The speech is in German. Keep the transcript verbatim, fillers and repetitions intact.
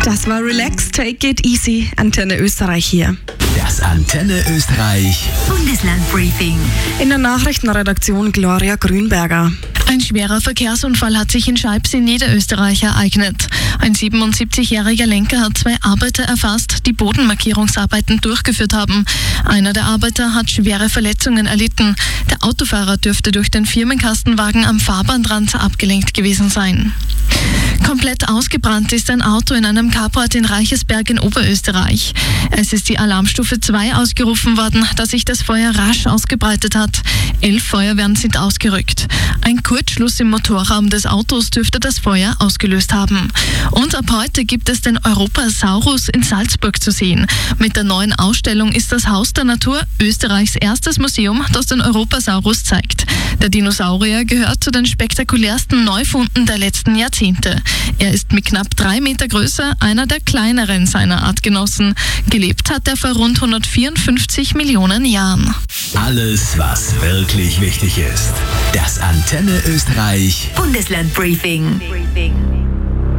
Das war Relax, Take It Easy, Antenne Österreich hier. Das Antenne Österreich Bundeslandbriefing. In der Nachrichtenredaktion Gloria Grünberger. Ein schwerer Verkehrsunfall hat sich in Scheibs in Niederösterreich ereignet. Ein siebenundsiebzigjähriger Lenker hat zwei Arbeiter erfasst, die Bodenmarkierungsarbeiten durchgeführt haben. Einer der Arbeiter hat schwere Verletzungen erlitten. Der Autofahrer dürfte durch den Firmenkastenwagen am Fahrbahnrand abgelenkt gewesen sein. Komplett ausgebrannt ist ein Auto in einem Carport in Reichersberg in Oberösterreich. Es ist die Alarmstufe zwei ausgerufen worden, da sich das Feuer rasch ausgebreitet hat. Elf Feuerwehren sind ausgerückt. Ein Kurzschluss im Motorraum des Autos dürfte das Feuer ausgelöst haben. Und ab heute gibt es den Europasaurus in Salzburg zu sehen. Mit der neuen Ausstellung ist das Haus der Natur Österreichs erstes Museum, das den Europasaurus zeigt. Der Dinosaurier gehört zu den spektakulärsten Neufunden der letzten Jahrzehnte. Er ist mit knapp drei Meter Größe einer der kleineren seiner Artgenossen. Gelebt hat er vor rund hundertvierundfünfzig Millionen Jahren. Alles, was wirklich wichtig ist. Das Antenne Österreich Bundeslandbriefing.